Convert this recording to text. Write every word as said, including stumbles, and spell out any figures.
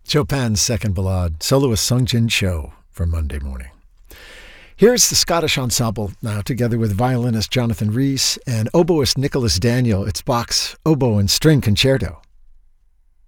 Chopin's Second Ballade, soloist Sung-Jin Cho for Monday Morning. Here's the Scottish Ensemble now, together with violinist Jonathan Rhys and oboist Nicholas Daniel. It's Bach's Oboe and String Concerto.